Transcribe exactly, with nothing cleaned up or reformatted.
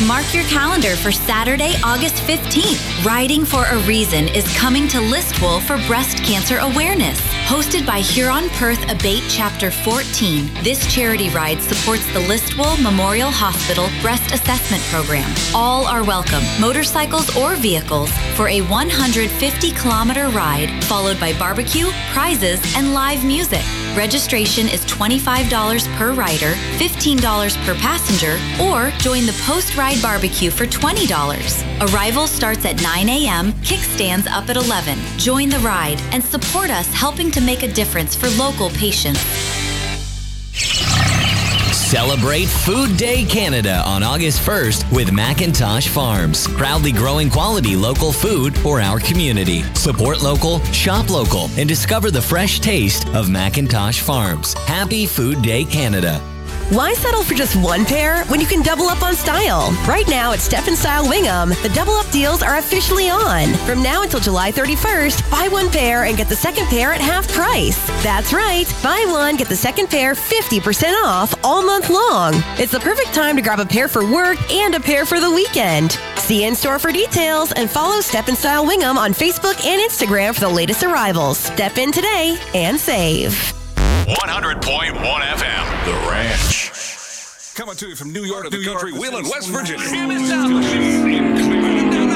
Mark your calendar for Saturday, August fifteenth. Riding for a Reason is coming to Listowel for breast cancer awareness. Hosted by Huron Perth Abate Chapter fourteen, this charity ride supports the Listowel Memorial Hospital Breast Assessment Program. All are welcome, motorcycles or vehicles, for a one hundred fifty kilometer ride, followed by barbecue, prizes, and live music. Registration is twenty-five dollars per rider, fifteen dollars per passenger, or join the post-ride barbecue for twenty dollars. Arrival starts at nine a.m., kickstands up at eleven. Join the ride and support us helping to make a difference for local patients. Celebrate Food Day Canada on August first with Macintosh Farms, proudly growing quality local food for our community. Support local, shop local, and discover the fresh taste of Macintosh Farms. Happy Food Day Canada. Why settle for just one pair when you can double up on style? Right now at Step and Style Wingham, the double up deals are officially on. From now until July thirty-first, buy one pair and get the second pair at half price. That's right. Buy one, get the second pair fifty percent off all month long. It's the perfect time to grab a pair for work and a pair for the weekend. See you in store for details and follow Step and Style Wingham on Facebook and Instagram for the latest arrivals. Step in today and save. one hundred point one F M, The Ranch. Coming to you from New York to the country, Wheeling, West Virginia. Hear this out.